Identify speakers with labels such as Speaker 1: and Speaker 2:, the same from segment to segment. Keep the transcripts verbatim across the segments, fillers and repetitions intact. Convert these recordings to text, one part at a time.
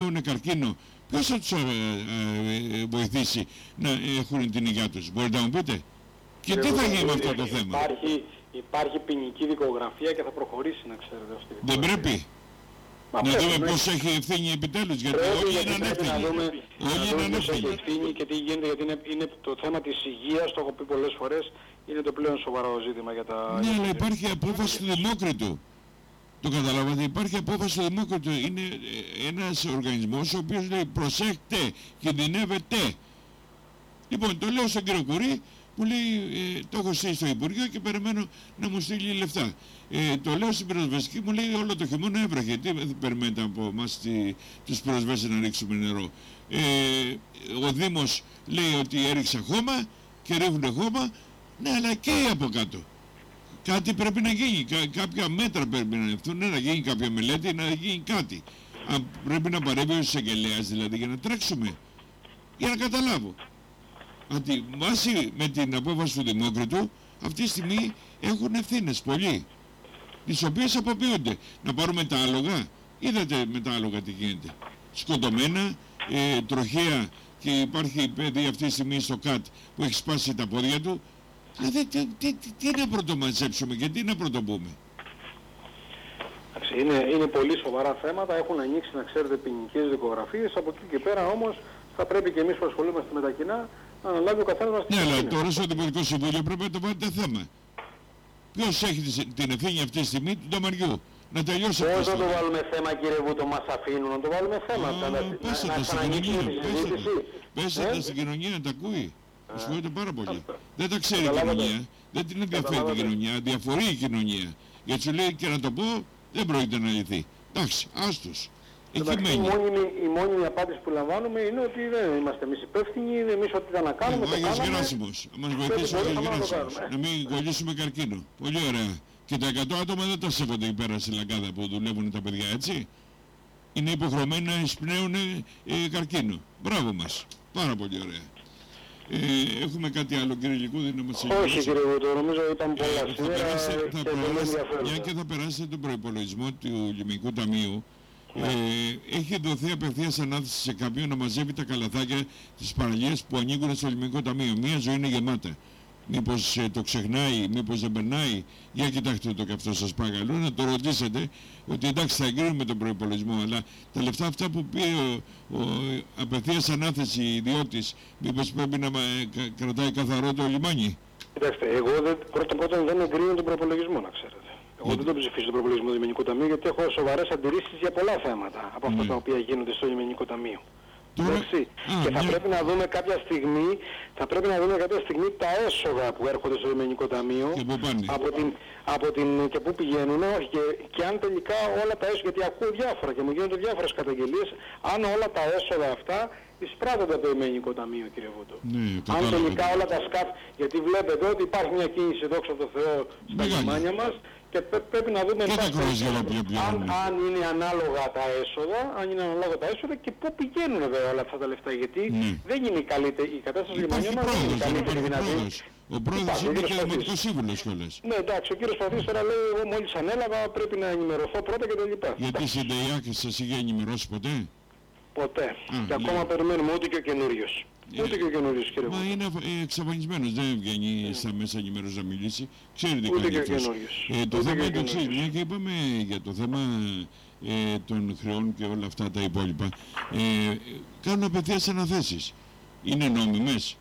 Speaker 1: έχουν καρκίνο, ποιος θα τους ε, ε, βοηθήσει να έχουν την υγεία τους? Μπορείτε να μου πείτε? Και τι θα γίνει με αυτό το θέμα?
Speaker 2: Υπάρχει, υπάρχει ποινική δικογραφία και θα προχωρήσει, να ξέρετε. Αυτή
Speaker 1: δεν πρέπει.
Speaker 2: Μα
Speaker 1: να
Speaker 2: πρέπει,
Speaker 1: δούμε
Speaker 2: ναι.
Speaker 1: πώς έχει ευθύνη επιτέλους, γιατί
Speaker 2: πρέπει,
Speaker 1: όλοι
Speaker 2: γιατί
Speaker 1: είναι
Speaker 2: πρέπει να
Speaker 1: ανεύθυνοι.
Speaker 2: δούμε,
Speaker 1: Όλοι
Speaker 2: να
Speaker 1: είναι
Speaker 2: δούμε πώς έχει
Speaker 1: ανεύθυνοι.
Speaker 2: ευθύνη και τι γίνεται, γιατί είναι, είναι το θέμα της υγείας, το έχω πει πολλές φορές, είναι το πλέον σοβαρό ζήτημα για τα...
Speaker 1: Ναι,
Speaker 2: για
Speaker 1: αλλά
Speaker 2: τα...
Speaker 1: υπάρχει απόφαση του Δημόκριτου. Το καταλάβατε, υπάρχει απόφαση του Δημόκριτου. Είναι ένας οργανισμός ο οποίος λέει προσέχτε, κινδυνεύετε. Λοιπόν, το λέω στον κύριο Κουρί, μου λέει ε, το έχω στείλει στο Υπουργείο και περιμένω να μου στείλει λεφτά. Ε, το λέω στην πυροσβεστική, μου λέει όλο το χειμώνα έβρεχε. Τι περιμένετε από εμάς τους πυροσβέστες να ρίξουμε νερό? Ε, ο Δήμος λέει ότι έριξα χώμα και ρίχνουν χώμα. Ναι, αλλά και από κάτω. Κάτι πρέπει να γίνει, Κά, κάποια μέτρα πρέπει να ληφθούν, ναι, να γίνει κάποια μελέτη, να γίνει κάτι. Αν πρέπει να παρέμβει ο εισαγγελέας δηλαδή για να τρέξουμε, για να καταλάβω. Ότι βάσει με την απόφαση του Δημόκριτου, αυτή τη στιγμή έχουν ευθύνες πολλοί, τις οποίες αποποιούνται. Να πάρουμε τα άλογα, είδατε με τα άλογα τι γίνεται. Σκοτωμένα, ε, τροχαία, και υπάρχει παιδί αυτή τη στιγμή στο ΚΑΤ που έχει σπάσει τα πόδια του. Δηλαδή τι, τι, τι, τι να πρωτομαζέψουμε και τι να πρωτοπούμε?
Speaker 2: Είναι, είναι πολύ σοβαρά θέματα, έχουν ανοίξει, να ξέρετε, ποινικές δικογραφίες. Από εκεί και πέρα όμως θα πρέπει και εμείς που ασχολούμαστε με τα κοινά να αναλάβει ο καθένας μας την
Speaker 1: ευθύνη. Ναι,
Speaker 2: ευθύνη.
Speaker 1: αλλά τώρα στο Δημοτικό Συμβούλιο πρέπει να το βάλετε θέμα. Ποιος έχει την ευθύνη αυτή τη στιγμή του Νταμαριού? Να τελειώσει αυτό.
Speaker 2: Πώς να το βάλουμε θέμα, κύριε Βούτο, μας αφήνουν να το βάλουμε θέμα?
Speaker 1: Α,
Speaker 2: να,
Speaker 1: πέστε
Speaker 2: να,
Speaker 1: τα
Speaker 2: να
Speaker 1: στην
Speaker 2: ξανανοίξουμε
Speaker 1: κοινωνία,
Speaker 2: τη συζήτηση.
Speaker 1: πέστε τα στην κοινωνία να τα ακούει. Ασχολείται πάρα πολύ. Δεν τα ξέρει η
Speaker 2: Καταλάβατε.
Speaker 1: κοινωνία, δεν την ενδιαφέρει η
Speaker 2: Καταλάβατε.
Speaker 1: κοινωνία, διαφορεί η κοινωνία. Γιατί σου λέει και να το πω, δεν πρόκειται να λυθεί. Εντάξει, άστος. Εκεί
Speaker 2: Εντάξει, η,
Speaker 1: μένει.
Speaker 2: μόνιμη, η μόνιμη απάντηση που λαμβάνουμε είναι ότι δεν είμαστε εμείς υπεύθυνοι, εμείς ό,τι ήταν να κάνουμε,
Speaker 1: Ο
Speaker 2: το
Speaker 1: Άγιος
Speaker 2: κάναμε.
Speaker 1: Γεράσιμος, να μας βοηθήσει ο
Speaker 2: Πρέπει
Speaker 1: Άγιος
Speaker 2: να το
Speaker 1: Γεράσιμος.
Speaker 2: κάνουμε.
Speaker 1: Να μην κολλήσουμε καρκίνο. Πολύ ωραία. Και τα εκατό άτομα δεν τα σέβονται εκεί πέρα στη Λαγκάδα που δουλεύουν τα παιδιά, έτσι. Είναι υποχρεωμένοι να εισπνέουν ε, καρκίνο. Μπράβο μας. Πάρα πολύ ωραία. Ε, έχουμε κάτι άλλο, κύριε Λυκούδη, να μας
Speaker 2: Όχι, κύριε Βούτο, νομίζω ήταν πολλά
Speaker 1: θα
Speaker 2: σήμερα
Speaker 1: περάσετε,
Speaker 2: και
Speaker 1: θα
Speaker 2: πολύ
Speaker 1: περάσετε,
Speaker 2: ενδιαφέροντα.
Speaker 1: μια και θα περάσετε τον προϋπολογισμό του Λιμνικού Ταμείου,
Speaker 2: Ναι.
Speaker 1: ε, έχει δοθεί απευθείας ανάθεση σε κάποιον να μαζεύει τα καλαθάκια της παραλίας που ανήκουν στο Λιμνικό Ταμείο. Μία ζωή είναι γεμάτα. Μήπως ε, το ξεχνάει, μήπως δεν περνάει? Για κοιτάξτε το και αυτό, σας παρακαλώ, να το ρωτήσετε, ότι εντάξει θα εγκρίνουμε τον προϋπολογισμό, αλλά τα λεφτά αυτά που πήρε ο, ο, απευθείας ανάθεση ιδιώτης, μήπως πρέπει να ε, κα, κρατάει καθαρό το λιμάνι?
Speaker 2: Κοιτάξτε, εγώ δεν, πρώτα πρώτα δεν εγκρίνω τον προπολογισμό, να ξέρετε. Εγώ
Speaker 1: Γιατί?
Speaker 2: δεν τον ψηφίζω τον προπολογισμό του Λιμενικού Ταμείου, γιατί έχω σοβαρές αντιρρήσεις για πολλά θέματα από αυτά
Speaker 1: Ναι.
Speaker 2: τα οποία γίνονται στο Λιμενικό Ταμείο.
Speaker 1: Τώρα-
Speaker 2: Εντάξει.
Speaker 1: Α,
Speaker 2: Και θα
Speaker 1: ναι.
Speaker 2: πρέπει να δούμε κάποια στιγμή, θα πρέπει να δούμε κάποια στιγμή τα έσοδα που έρχονται στο Λιμενικό Ταμείο.
Speaker 1: Και πού πάνε?
Speaker 2: Από την, από την, και πού πηγαίνουν, όχι, και, και αν τελικά όλα τα έσοδα, γιατί ακούω διάφορα και μου γίνονται διάφορες καταγγελίες, αν όλα τα έσοδα αυτά εισπράττονται από το Λιμενικό Ταμείο, κύριε Βούτο.
Speaker 1: Ναι,
Speaker 2: Αν
Speaker 1: κατάλαβα.
Speaker 2: τελικά όλα τα σκάφη, γιατί βλέπετε ότι υπάρχει μια κίνηση, δόξα τω Θεώ, στα
Speaker 1: Μεγάλη.
Speaker 2: λιμάνια μας και πέ- πρέπει να δούμε
Speaker 1: Και τα
Speaker 2: εντάξει,
Speaker 1: κρουαζιέρα
Speaker 2: αν,
Speaker 1: που πληρώνουν.
Speaker 2: αν είναι ανάλογα τα έσοδα, αν είναι ανάλογα τα έσοδα και πού πηγαίνουν βέβαια όλα αυτά τα λεφτά. Γιατί
Speaker 1: Ναι.
Speaker 2: δεν είναι η καλύτερη, η κατάσταση του
Speaker 1: Υπάρχει
Speaker 2: λιμανιού μας δεν είναι η
Speaker 1: πρόοδος, δεν
Speaker 2: καλύτερη
Speaker 1: υπάρχει
Speaker 2: δυνατή.
Speaker 1: πρόοδος. Ο πρόεδρος
Speaker 2: Υπάρχει,
Speaker 1: είναι
Speaker 2: ο
Speaker 1: και
Speaker 2: κύριος
Speaker 1: δημοτικός
Speaker 2: Παθής.
Speaker 1: σύμβουλος κιόλας.
Speaker 2: Ναι, εντάξει, ο κύριος Παθής τώρα λέει, εγώ μόλις ανέλαβα πρέπει να ενημερωθώ πρώτα και τα λοιπά.
Speaker 1: Γιατί στην ΤΕΙΑΚ σας είχε ενημερώσει ποτέ?
Speaker 2: Ποτέ.
Speaker 1: Α,
Speaker 2: και ακόμα
Speaker 1: ναι.
Speaker 2: περιμένουμε ούτε και ο καινούριος.
Speaker 1: Ε,
Speaker 2: Ούτε και ο καινούριος, κύριε
Speaker 1: Μα
Speaker 2: Βούτο.
Speaker 1: είναι ε, εξαφανισμένος, δεν βγαίνει στα μέσα ενημέρωση να μιλήσει. Ξέρει τι
Speaker 2: Ούτε
Speaker 1: κάνει
Speaker 2: και ο
Speaker 1: αυτός.
Speaker 2: καινούριος.
Speaker 1: Ε, το
Speaker 2: Ούτε
Speaker 1: θέμα
Speaker 2: και ο
Speaker 1: είναι το εξής,
Speaker 2: καινούριος.
Speaker 1: μια και είπαμε για το θέμα ε, των χρεών και όλα αυτά τα υπόλοιπα. Ε, κάνουν απευθείας αναθέσεις. Είναι νόμιμες?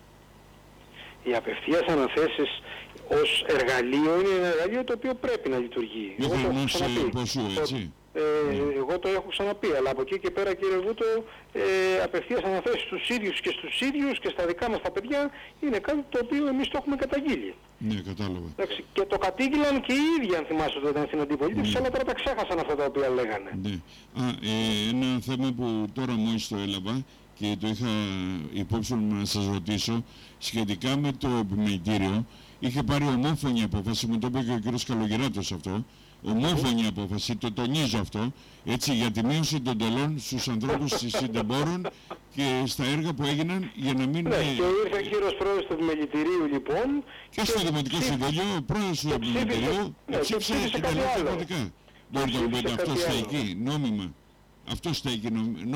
Speaker 2: Οι απευθείας αναθέσεις ως εργαλείο είναι ένα εργαλείο το οποίο πρέπει να λειτουργεί. Εγώ
Speaker 1: Μέχρι
Speaker 2: το έχω
Speaker 1: ενός ε,
Speaker 2: ξαναπεί.
Speaker 1: ποσού, έτσι.
Speaker 2: Ε, εγώ το έχω ξαναπεί, αλλά από εκεί και πέρα, κύριε Βούτο, ε, απευθείας αναθέσεις στους ίδιους και στους ίδιους και στα δικά μας τα παιδιά είναι κάτι το οποίο εμείς το έχουμε καταγγείλει.
Speaker 1: Ναι, κατάλαβα.
Speaker 2: Εντάξει, και το κατήγγυλαν και οι ίδιοι, αν θυμάστε, όταν ήταν στην αντιπολίτευση,
Speaker 1: Ναι.
Speaker 2: αλλά τώρα τα ξέχασαν αυτά τα οποία λέγανε.
Speaker 1: Ναι. Α, ε, ένα θέμα που τώρα μόλις το έλαβα και το είχα υπόψη μου να σας ρωτήσω σχετικά με το επιμελητήριο. Είχε πάρει ομόφωνη απόφαση, μου το είπε και ο κύριος Καλογεράτος αυτό, ομόφωνη απόφαση, το τονίζω αυτό, έτσι, για τη μείωση των τελών στους ανθρώπους της συντεμπόρων και στα έργα που έγιναν για να μην...
Speaker 2: Ναι,
Speaker 1: ε,
Speaker 2: και ήρθε ο κύριος πρόεδρος του επιμελητηρίου, λοιπόν,
Speaker 1: και στο Δημοτικό
Speaker 2: ψήφισε-
Speaker 1: Συμβούλιο, ο πρόεδρος του
Speaker 2: και ψήφισε-
Speaker 1: επιμελητηρίου
Speaker 2: ναι, και
Speaker 1: ψήφισε
Speaker 2: ψήφισε
Speaker 1: την
Speaker 2: κάτι
Speaker 1: τελών
Speaker 2: άλλο.
Speaker 1: διαφορετικά. Μπορείτε να μου πείτε,
Speaker 2: ψήφισε
Speaker 1: αυτό
Speaker 2: κάτι άλλο.
Speaker 1: στέκει νόμιμα? Αυτό στέκει νόμιμα?